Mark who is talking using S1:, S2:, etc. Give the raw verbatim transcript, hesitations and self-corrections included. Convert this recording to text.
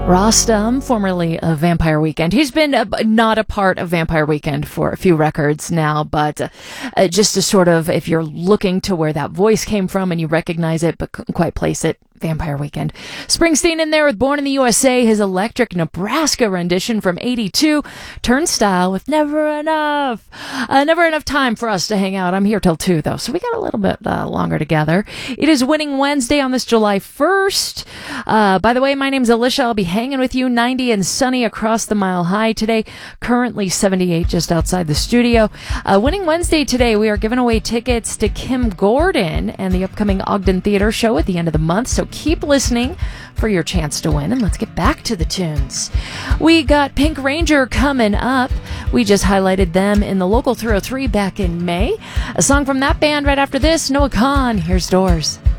S1: Rostam, formerly of Vampire Weekend. He's been uh, not a part of Vampire Weekend for a few records now, but uh, uh, just to sort of, if you're looking to where that voice came from and you recognize it but couldn't quite place it, Vampire Weekend. Springsteen in there with Born in the U S A, his Electric Nebraska rendition from eighty-two. Turnstile with Never Enough. Uh, never enough time for us to hang out. I'm here till two, though, so we got a little bit uh, longer together. It is Winning Wednesday on this July first. Uh, by the way, my name's Alicia. I'll be hanging with you, ninety and sunny across the Mile High today. Currently seventy-eight just outside the studio. Uh, Winning Wednesday today, we are giving away tickets to Kim Gordon and the upcoming Ogden Theater show at the end of the month, so keep listening for your chance to win, and let's get back to the tunes. We got Pink Ranger coming up. We just highlighted them in the Local three oh three back in May. A song from that band right after this, Noah Kahan. Here's Doors.